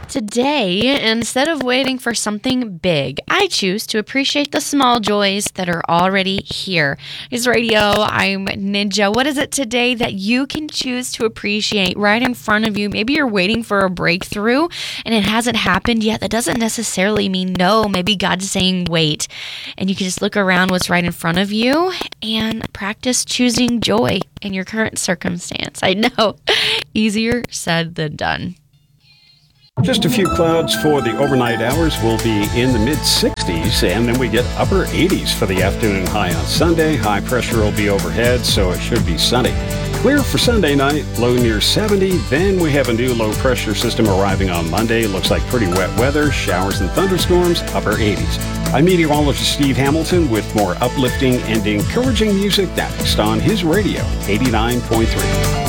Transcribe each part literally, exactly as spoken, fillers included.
Today, instead of waiting for something big, I choose to appreciate the small joys that are already here. His Radio, I'm Ninja. What is it today that you can choose to appreciate right in front of you? Maybe you're waiting for a breakthrough and it hasn't happened yet. That doesn't necessarily mean no. Maybe God's saying wait. And you can just look around what's right in front of you and practice choosing joy in your current circumstance. I know, easier said than done. Just a few clouds for the overnight hours. Will be in the mid sixties, and then we get upper eighties for the afternoon high on Sunday. High pressure will be overhead, so it should be sunny. Clear for Sunday night, low near seventy. Then we have a new low pressure system arriving on Monday. Looks like pretty wet weather, showers and thunderstorms, upper eighties. I'm meteorologist Steve Hamilton with more uplifting and encouraging music next on His Radio, eighty-nine point three.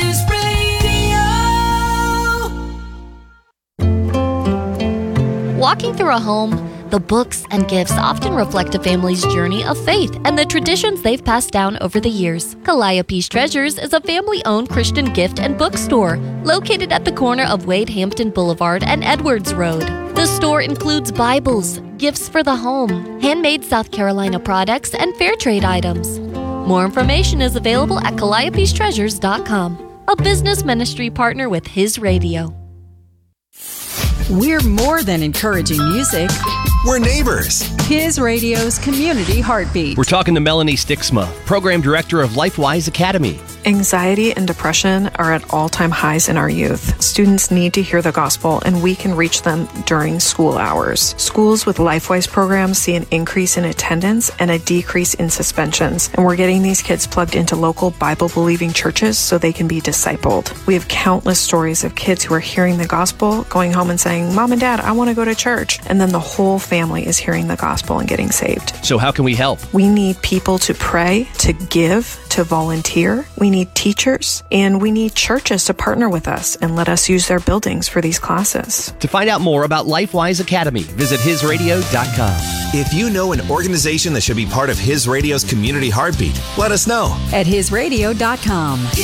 Walking through a home, the books and gifts often reflect a family's journey of faith and the traditions they've passed down over the years. Calliope's Treasures is a family-owned Christian gift and bookstore located at the corner of Wade Hampton Boulevard and Edwards Road. The store includes Bibles, gifts for the home, handmade South Carolina products, and fair trade items. More information is available at calliopes treasures dot com, a business ministry partner with His Radio. We're more than encouraging music. We're neighbors. His Radio's Community Heartbeat. We're talking to Melanie Stixma, Program Director of LifeWise Academy. Anxiety and depression are at all-time highs in our youth. Students need to hear the gospel, and we can reach them during school hours. Schools with LifeWise programs see an increase in attendance and a decrease in suspensions, and we're getting these kids plugged into local Bible-believing churches so they can be discipled. We have countless stories of kids who are hearing the gospel, going home and saying, Mom and Dad, I want to go to church. And then the whole family is hearing the gospel and getting saved. So how can we help? We need people to pray, to give, to volunteer. We need teachers, and we need churches to partner with us and let us use their buildings for these classes. To find out more about LifeWise Academy, visit his radio dot com. If you know an organization that should be part of His Radio's Community Heartbeat, let us know. At his radio dot com.